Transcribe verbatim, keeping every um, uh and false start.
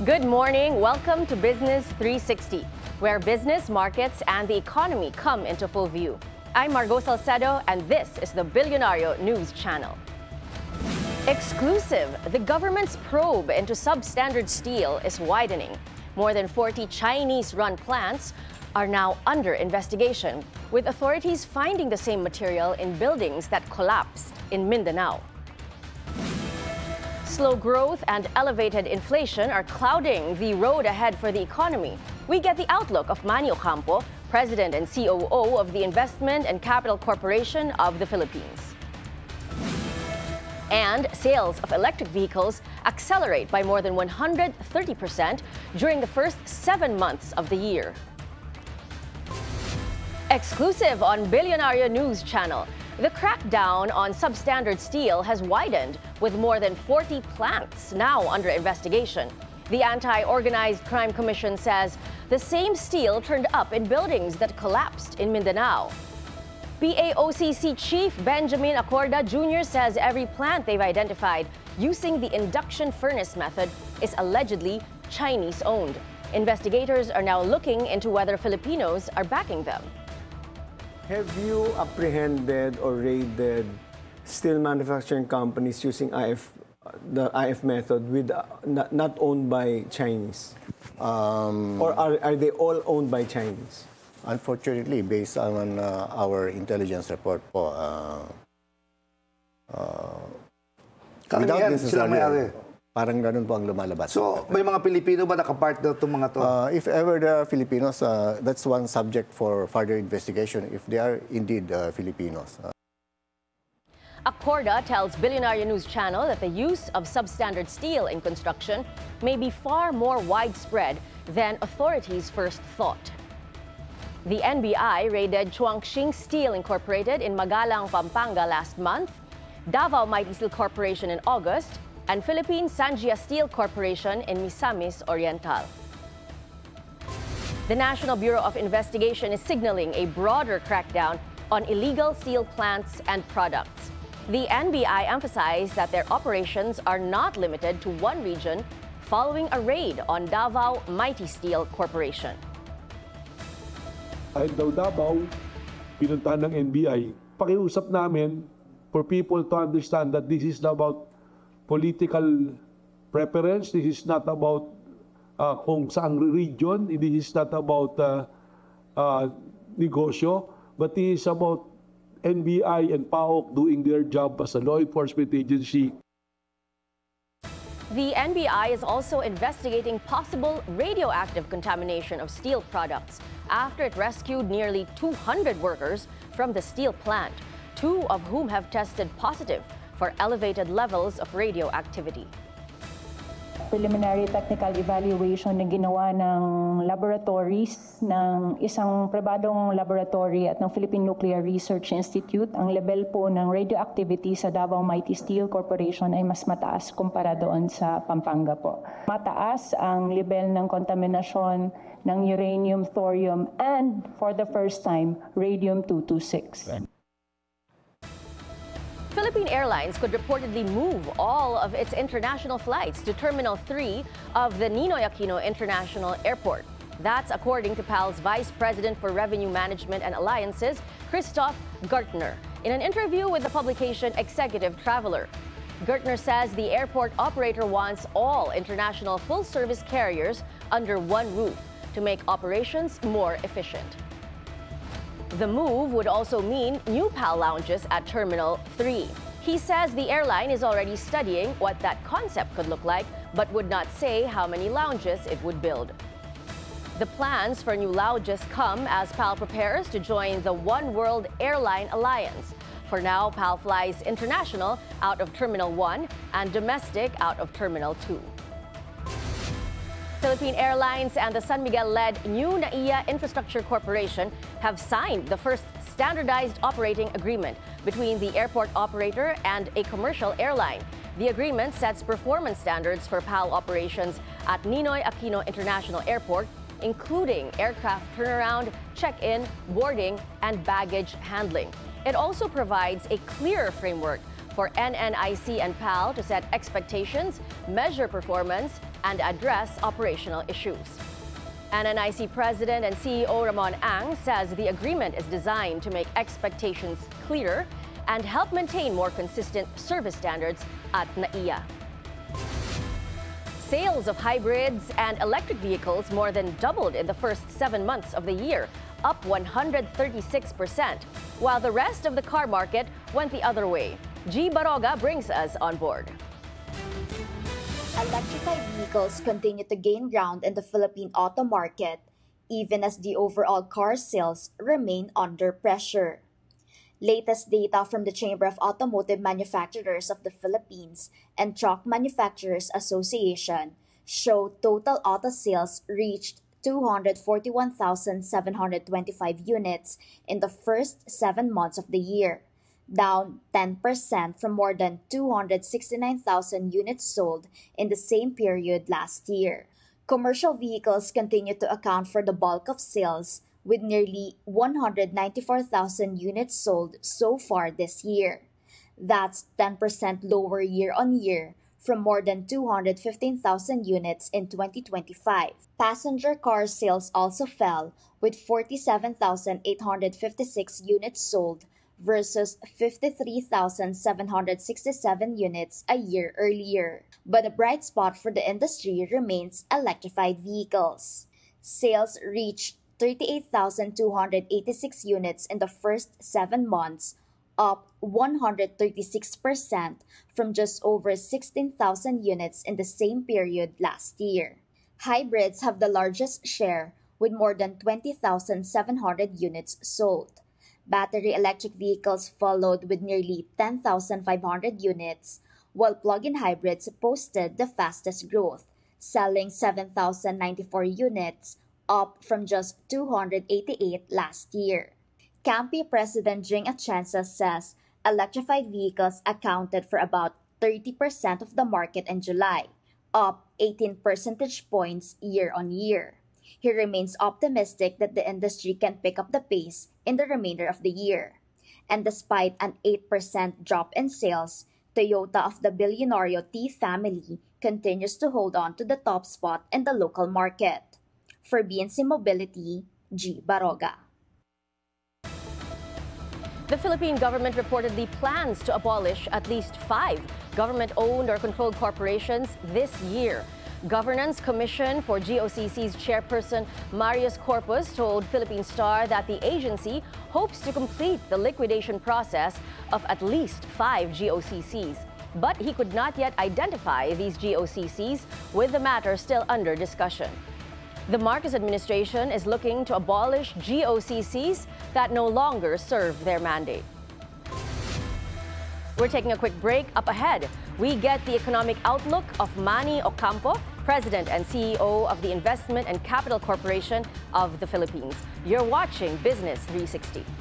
Good morning. Welcome to Business three sixty, where business, markets, and the economy come into full view. I'm Margo Salcedo, and this is the Billionario News Channel. Exclusive, the government's probe into substandard steel is widening. More than forty Chinese-run plants are now under investigation, with authorities finding the same material in buildings that collapsed in Mindanao. Slow growth and elevated inflation are clouding the road ahead for the economy. We get the outlook of Manny Ocampo, President and C O O of the Investment and Capital Corporation of the Philippines. And sales of electric vehicles accelerate by more than one hundred thirty percent during the first seven months of the year. Exclusive on Billionario News Channel. The crackdown on substandard steel has widened, with more than forty plants now under investigation. The Anti-Organized Crime Commission says the same steel turned up in buildings that collapsed in Mindanao. P A O C C Chief Benjamin Acorda Junior says every plant they've identified using the induction furnace method is allegedly Chinese-owned. Investigators are now looking into whether Filipinos are backing them. Have you apprehended or raided steel manufacturing companies using I F, the I F method with uh, not, not owned by Chinese? Um, or are, are they all owned by Chinese? Unfortunately, based on uh, our intelligence report po, uh, uh, Karamihan sila may-ari. Parang ganun po ang lumalabas. So, may mga Pilipino ba nakapartner itong mga to? Uh, if ever there are Filipinos, uh, that's one subject for further investigation, if they are indeed uh, Filipinos. Uh, Acorda tells Billionario News Channel that the use of substandard steel in construction may be far more widespread than authorities first thought. The N B I raided Chuangxing Steel Incorporated in Magalang, Pampanga last month, Davao Mighty Steel Corporation in August, and Philippine Sanjia Steel Corporation in Misamis Oriental. The National Bureau of Investigation is signaling a broader crackdown on illegal steel plants and products. The N B I emphasized that their operations are not limited to one region following a raid on Davao Mighty Steel Corporation. Kahit daw Davao, pinuntahan ng N B I, pakiusap namin for people to understand that this is about political preference. This is not about uh, kung saang region. This is not about uh, uh, negosyo. But this is about N B I and P A O C doing their job as a law enforcement agency. The N B I is also investigating possible radioactive contamination of steel products after it rescued nearly two hundred workers from the steel plant, two of whom have tested positive for elevated levels of radioactivity. Preliminary technical evaluation na ginawa ng laboratories ng isang pribadong laboratory at ng Philippine Nuclear Research Institute, ang level po ng radioactivity sa Davao Mighty Steel Corporation ay mas mataas kumpara doon sa Pampanga po. Mataas ang level ng kontaminasyon ng uranium, thorium, and for the first time, radium two twenty-six. Philippine Airlines could reportedly move all of its international flights to Terminal three of the Ninoy Aquino International Airport. That's according to P A L's Vice President for Revenue Management and Alliances, Christoph Gertner, in an interview with the publication Executive Traveler. Gertner says the airport operator wants all international full-service carriers under one roof to make operations more efficient. The move would also mean new P A L lounges at Terminal three. He says the airline is already studying what that concept could look like, but would not say how many lounges it would build. The plans for new lounges come as P A L prepares to join the One World Airline Alliance. For now, P A L flies international out of Terminal one and domestic out of Terminal two. Philippine Airlines and the San Miguel-led New NAIA Infrastructure Corporation have signed the first standardized operating agreement between the airport operator and a commercial airline. The agreement sets performance standards for P A L operations at Ninoy Aquino International Airport, including aircraft turnaround, check-in, boarding, and baggage handling. It also provides a clearer framework for N N I C and P A L to set expectations, measure performance, and address operational issues. N N I C President and C E O Ramon Ang says the agreement is designed to make expectations clearer and help maintain more consistent service standards at N A I A. Sales of hybrids and electric vehicles more than doubled in the first seven months of the year, up one hundred thirty-six percent, while the rest of the car market went the other way. G. Baroga brings us on board. Electrified vehicles continue to gain ground in the Philippine auto market, even as the overall car sales remain under pressure. Latest data from the Chamber of Automotive Manufacturers of the Philippines and Truck Manufacturers Association show total auto sales reached two hundred forty-one thousand seven hundred twenty-five units in the first seven months of the year, down ten percent from more than two hundred sixty-nine thousand units sold in the same period last year. Commercial vehicles continue to account for the bulk of sales, with nearly one hundred ninety-four thousand units sold so far this year. That's ten percent lower year-on-year from more than two hundred fifteen thousand units in twenty twenty-five. Passenger car sales also fell, with forty-seven thousand eight hundred fifty-six units sold versus fifty-three thousand seven hundred sixty-seven units a year earlier. But a bright spot for the industry remains electrified vehicles. Sales reached thirty-eight thousand two hundred eighty-six units in the first seven months, up one hundred thirty-six percent from just over sixteen thousand units in the same period last year. Hybrids have the largest share, with more than twenty thousand seven hundred units sold. Battery electric vehicles followed with nearly ten thousand five hundred units, while plug-in hybrids posted the fastest growth, selling seven thousand ninety-four units, up from just two hundred eighty-eight last year. Campi President Jing Atienza says electrified vehicles accounted for about thirty percent of the market in July, up eighteen percentage points year-on-year. He remains optimistic that the industry can pick up the pace in the remainder of the year. And despite an eight percent drop in sales, Toyota of the Billionario T family continues to hold on to the top spot in the local market. For B N C Mobility, G. Baroga. The Philippine government reportedly plans to abolish at least five government-owned or controlled corporations this year. Governance Commission for G O C C's chairperson Marius Corpus told Philippine Star that the agency hopes to complete the liquidation process of at least five G O C Cs. But he could not yet identify these G O C Cs, with the matter still under discussion. The Marcos administration is looking to abolish G O C Cs that no longer serve their mandate. We're taking a quick break. Up ahead, we get the economic outlook of Manny Ocampo, President and C E O of the Investment and Capital Corporation of the Philippines. You're watching Business three sixty.